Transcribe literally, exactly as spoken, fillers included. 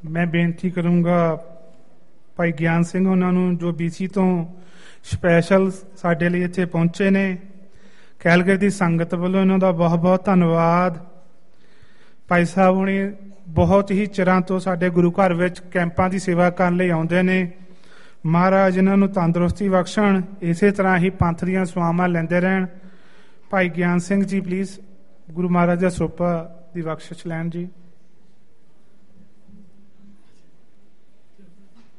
मैं बेनती करूँगा भाई ज्ञान सिंह उन्होंने जो बीसी तो स्पैशल साडे लिए इत्थे पहुंचे ने। कैलगरी की संगत वालों इन्हों का बहुत बहुत धन्यवाद। भाई साहब हुणी बहुत ही चिरां तो साडे गुरु घर विच कैंपां की सेवा करने लई आउंदे ने। महाराज इन्हों तंदुरुस्ती बख्शण, इस तरह ही पंथ दीआं सेवावां लैंदे रहण। भाई ज्ञान सिंह जी प्लीज़ गुरु महाराज का सोपा की बख्शिश लैण जी।